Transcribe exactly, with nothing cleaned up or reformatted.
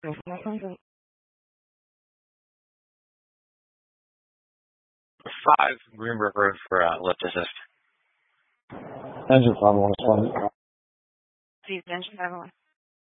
Five Greenbrook Road for uh, lift assist. Engine five one one. Engine five one one.